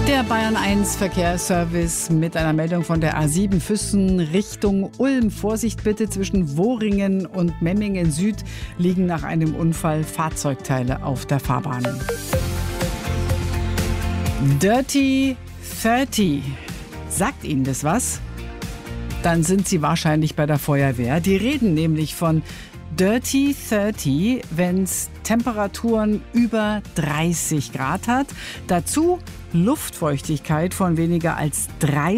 Der Bayern 1 Verkehrsservice mit einer Meldung von der A7 Füssen Richtung Ulm. Vorsicht bitte, zwischen Wohringen und Memmingen Süd liegen nach einem Unfall Fahrzeugteile auf der Fahrbahn. Dirty 30. Sagt Ihnen das was? Dann sind Sie wahrscheinlich bei der Feuerwehr. Die reden nämlich von Dirty 30, wenn es Temperaturen über 30 Grad hat. Dazu Luftfeuchtigkeit von weniger als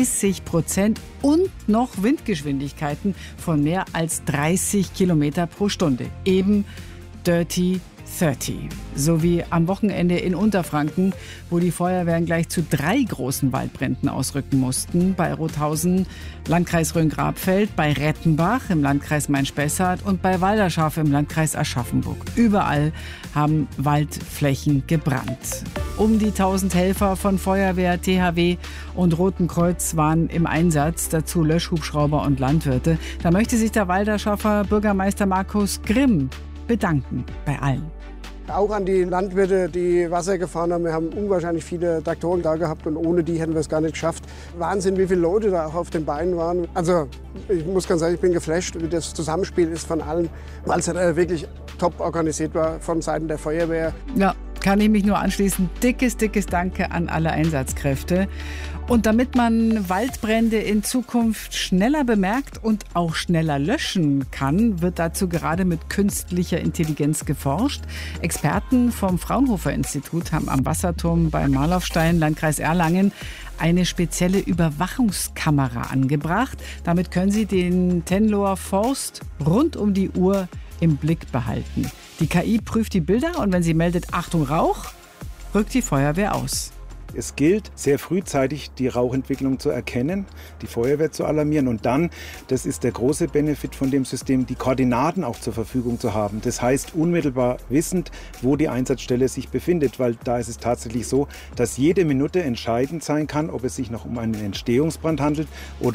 30% und noch Windgeschwindigkeiten von mehr als 30 Kilometer pro Stunde. Eben Dirty 30. So wie am Wochenende in Unterfranken, wo die Feuerwehren gleich zu 3 großen Waldbränden ausrücken mussten. Bei Rothausen, Landkreis Rhön-Grabfeld, bei Rettenbach im Landkreis Main-Spessart und bei Walderschaf im Landkreis Aschaffenburg. Überall haben Waldflächen gebrannt. Um die 1000 Helfer von Feuerwehr, THW und Roten Kreuz waren im Einsatz, dazu Löschhubschrauber und Landwirte. Da möchte sich der Walderschaffer Bürgermeister Markus Grimm bedanken bei allen. Auch an die Landwirte, die Wasser gefahren haben. Wir haben unwahrscheinlich viele Traktoren da gehabt und ohne die hätten wir es gar nicht geschafft. Wahnsinn, wie viele Leute da auch auf den Beinen waren. Also ich muss ganz sagen, ich bin geflasht, wie das Zusammenspiel ist von allen, weil es wirklich top organisiert war von Seiten der Feuerwehr. Ja, kann ich mich nur anschließen. Dickes Danke an alle Einsatzkräfte. Und damit man Waldbrände in Zukunft schneller bemerkt und auch schneller löschen kann, wird dazu gerade mit künstlicher Intelligenz geforscht. Experten vom Fraunhofer-Institut haben am Wasserturm bei Marlaufstein, Landkreis Erlangen, eine spezielle Überwachungskamera angebracht. Damit können sie den Tenloher Forst rund um die Uhr im Blick behalten. Die KI prüft die Bilder und wenn sie meldet, Achtung Rauch, rückt die Feuerwehr aus. Es gilt, sehr frühzeitig die Rauchentwicklung zu erkennen, die Feuerwehr zu alarmieren und dann, das ist der große Benefit von dem System, die Koordinaten auch zur Verfügung zu haben. Das heißt, unmittelbar wissend, wo die Einsatzstelle sich befindet, weil da ist es tatsächlich so, dass jede Minute entscheidend sein kann, ob es sich noch um einen Entstehungsbrand handelt oder